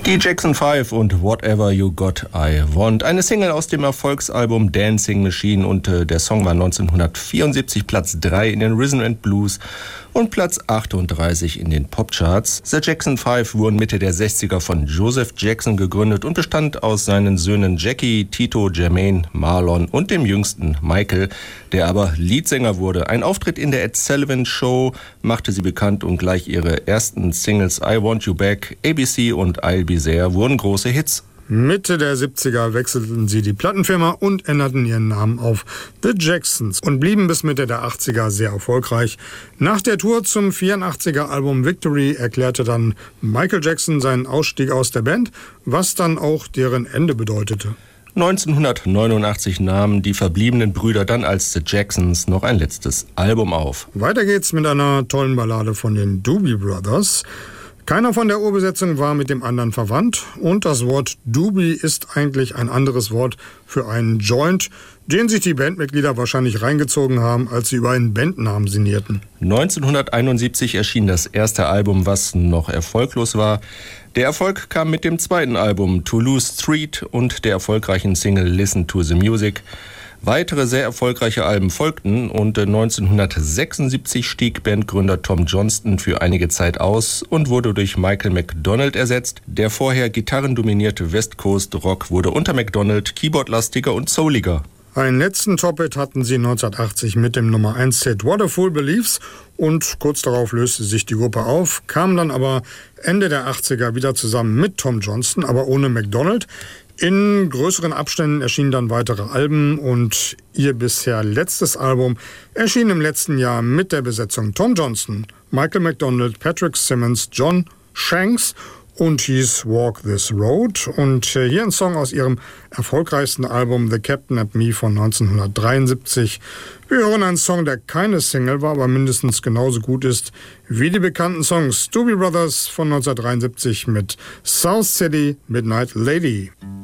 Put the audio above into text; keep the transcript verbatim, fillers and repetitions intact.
Die Jackson Five und Whatever You Got I Want. Eine Single aus dem Erfolgsalbum Dancing Machine und äh, der Song war neunzehnhundertvierundsiebzig Platz drei in den Rhythm and Blues und Platz achtunddreißig in den Popcharts. The Jackson Five wurden Mitte der sechziger von Joseph Jackson gegründet und bestand aus seinen Söhnen Jackie, Tito, Jermaine, Marlon und dem jüngsten Michael, der aber Leadsänger wurde. Ein Auftritt in der Ed Sullivan Show machte sie bekannt und gleich ihre ersten Singles I Want You Back, A B C und I'll Be There wurden große Hits. Mitte der siebziger wechselten sie die Plattenfirma und änderten ihren Namen auf The Jacksons und blieben bis Mitte der achtziger sehr erfolgreich. Nach der Tour zum vierundachtziger Album Victory erklärte dann Michael Jackson seinen Ausstieg aus der Band, was dann auch deren Ende bedeutete. neunzehnhundertneunundachtzig nahmen die verbliebenen Brüder dann als The Jacksons noch ein letztes Album auf. Weiter geht's mit einer tollen Ballade von den Doobie Brothers. Keiner von der Urbesetzung war mit dem anderen verwandt und das Wort Doobie ist eigentlich ein anderes Wort für einen Joint, den sich die Bandmitglieder wahrscheinlich reingezogen haben, als sie über einen Bandnamen sinnierten. neunzehnhunderteinundsiebzig erschien das erste Album, was noch erfolglos war. Der Erfolg kam mit dem zweiten Album Toulouse Street und der erfolgreichen Single Listen to the Music. Weitere sehr erfolgreiche Alben folgten und neunzehnhundertsechsundsiebzig stieg Bandgründer Tom Johnston für einige Zeit aus und wurde durch Michael McDonald ersetzt. Der vorher gitarrendominierte West Coast Rock wurde unter McDonald keyboardlastiger und souliger. Einen letzten Top-Hit hatten sie neunzehnhundertachtzig mit dem Nummer eins Hit What a Fool Believes und kurz darauf löste sich die Gruppe auf, kam dann aber Ende der achtziger wieder zusammen mit Tom Johnston, aber ohne McDonald. In größeren Abständen erschienen dann weitere Alben und ihr bisher letztes Album erschien im letzten Jahr mit der Besetzung Tom Johnston, Michael McDonald, Patrick Simmons, John Shanks und hieß Walk This Road. Und hier ein Song aus ihrem erfolgreichsten Album The Captain and Me von neunzehnhundertdreiundsiebzig. Wir hören einen Song, der keine Single war, aber mindestens genauso gut ist wie die bekannten Songs Doobie Brothers von neunzehnhundertdreiundsiebzig mit South City Midnight Lady.